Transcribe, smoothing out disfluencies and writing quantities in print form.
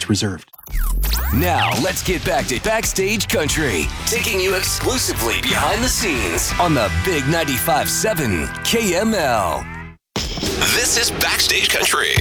rights reserved. Now, let's get back to Backstage Country, taking you exclusively behind the scenes on the Big 95.7 KML. This is Backstage Country